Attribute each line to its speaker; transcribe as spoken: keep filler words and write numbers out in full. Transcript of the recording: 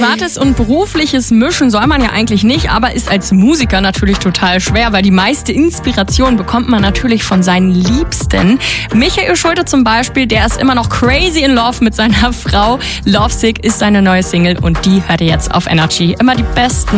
Speaker 1: Privates und Berufliches mischen soll man ja eigentlich nicht, aber ist als Musiker natürlich total schwer, weil die meiste Inspiration bekommt man natürlich von seinen Liebsten. Michael Schulte zum Beispiel, der ist immer noch crazy in love mit seiner Frau. Lovesick ist seine neue Single und die hört ihr jetzt auf Energy. Immer die besten